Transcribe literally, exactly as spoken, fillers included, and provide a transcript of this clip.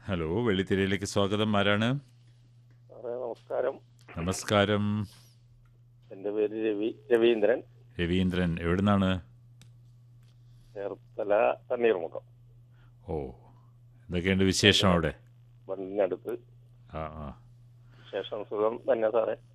Hello, വെള്ളിത്തിരയിലേക്ക് സ്വാഗതം. ആരാണ്? സാറേ നമസ്കാരം. നമസ്കാരം. എൻ്റെ പേര് രവി രവീന്ദ്രൻ, രവീന്ദ്രൻ. എവിടുന്നാണ്? ചേർത്തല തണ്ണീർമുക്കം. ഓ, എന്തൊക്കെയുണ്ട് വിശേഷം അവിടെ? ബണ്ടിനടുത്ത്. ആ ആ വിശേഷം സുഖം തന്നെ സാറേ.